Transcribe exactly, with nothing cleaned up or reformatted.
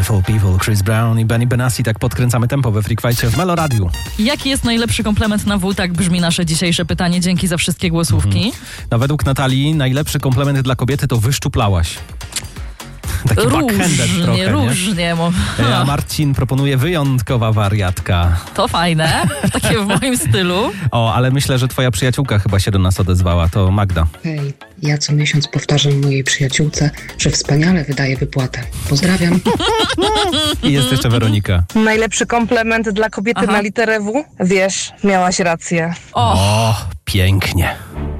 Beautiful People, Chris Brown i Benny Benassi. Tak podkręcamy tempo we Freak Fight'cie w Melo Radiu. Jaki jest najlepszy komplement na W? Tak brzmi nasze dzisiejsze pytanie. Dzięki za wszystkie głosówki. Mhm. No, według Natalii najlepszy komplement dla kobiety to wyszczuplałaś. Taki backhanded trochę, różnie. nie? A Marcin proponuje wyjątkowa wariatka. To fajne, takie w moim stylu. O, ale myślę, że twoja przyjaciółka chyba się do nas odezwała, to Magda. Hej, ja co miesiąc powtarzam mojej przyjaciółce, że wspaniale wydaje wypłatę. Pozdrawiam. I jest jeszcze Weronika. Najlepszy komplement dla kobiety Aha. na literę W? Wiesz, miałaś rację. O, o pięknie.